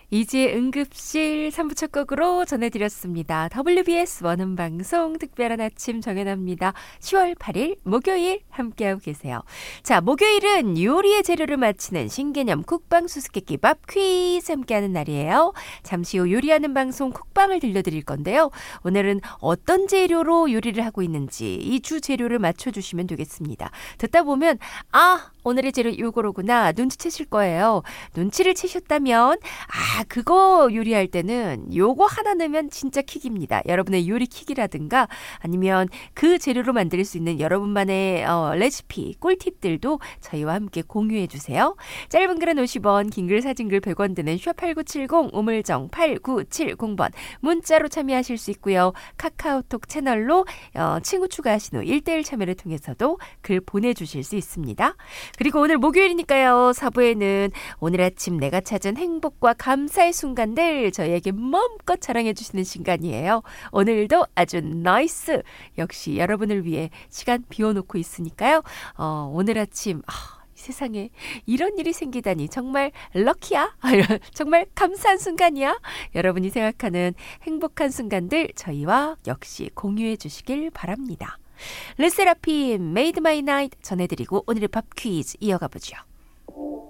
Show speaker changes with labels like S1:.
S1: 이지의 응급실 3부 첫 곡으로 전해드렸습니다. WBS 원음방송 특별한 아침 정연아입니다. 10월 8일 목요일 함께하고 계세요. 자, 목요일은 요리의 재료를 맞히는 신개념 쿡방 수수께끼밥 퀴즈 함께하는 날이에요. 잠시 후 요리하는 방송 쿡방을 들려드릴 건데요. 오늘은 어떤 재료로 요리를 하고 있는지 이 주 재료를 맞춰주시면 되겠습니다. 듣다 보면 오늘의 재료 요거로구나 눈치채실 거예요. 눈치를 채셨다면 그거 요리할 때는 요거 하나 넣으면 진짜 킥입니다. 여러분의 요리 킥이라든가 아니면 그 재료로 만들 수 있는 여러분만의 레시피, 꿀팁들도 저희와 함께 공유해 주세요. 짧은 글은 50원, 긴 글, 사진 글 100원 드는 샵8970 우물정 8970번 문자로 참여하실 수 있고요. 카카오톡 채널로 친구 추가하신 후 1대1 참여를 통해서도 글 보내주실 수 있습니다. 그리고 오늘 목요일이니까요. 4부에는 오늘 아침 내가 찾은 행복과 감사의 순간들 저희에게 마음껏 자랑해 주시는 시간이에요. 오늘도 아주 나이스. 역시 여러분을 위해 시간 비워놓고 있으니까요. 오늘 아침 세상에 이런 일이 생기다니 정말 럭키야. 정말 감사한 순간이야. 여러분이 생각하는 행복한 순간들 저희와 역시 공유해 주시길 바랍니다. 르세라핌 메이드 마이 나이트 전해드리고 오늘의 밥 퀴즈 이어가 보죠.